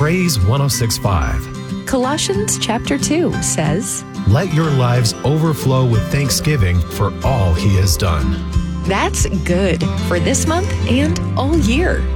Praise 106.5. Colossians chapter 2 says, Let your lives overflow with thanksgiving for all He has done. that's good for this month and all year.